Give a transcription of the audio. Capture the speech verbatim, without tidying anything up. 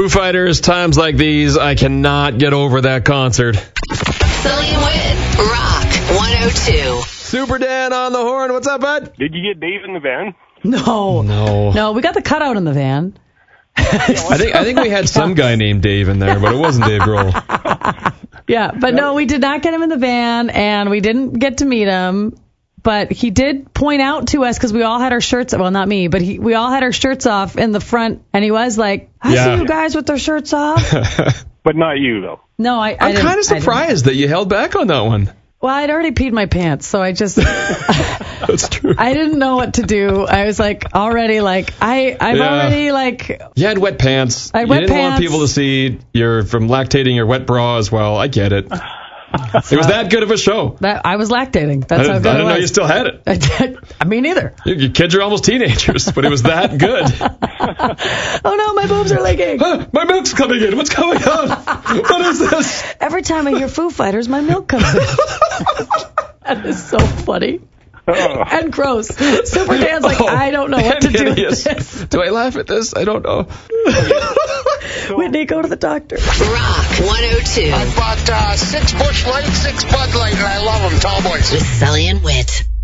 Foo Fighters, times like these, I cannot get over that concert. Sully and Whit, Rock one oh two. Super Dan on the horn. What's up, bud? Did you get Dave in the van? No. No. No, we got the cutout in the van. I think I think we had some guy named Dave in there, but it wasn't Dave Grohl. Yeah, but no, we did not get him in the van, and we didn't get to meet him. But he did point out to us, because we all had our shirts, well, not me, but he, we all had our shirts off in the front, and he was like, I Yeah. see you guys with their shirts off. But not you, though. No, I, I I'm didn't. kind of surprised that you held back on that one. Well, I'd already peed my pants, so I just, That's true. I didn't know what to do. I was like, already, like, I, I'm Yeah. already, like, You had wet pants. I had you wet didn't want pants. people to see you're from lactating your wet bra as well. I get it. It was that good of a show. that I was lactating. I That's how didn't, good I didn't it was. know you still had it. I did. I mean, neither. Your your kids are almost teenagers, but it was that good. Oh no, my boobs are leaking. Huh, my milk's coming in. What's going on? What is this? Every time I hear Foo Fighters, my milk comes in. That is so funny. And gross. Super Dan's like, Oh, I don't know what to do with hideous. this. Do I laugh at this? I don't know. Whitney, go to the doctor. Rock one oh two I bought uh, six Busch Light, six Bud Light, and I love them, tall boys. with Sully and Whit.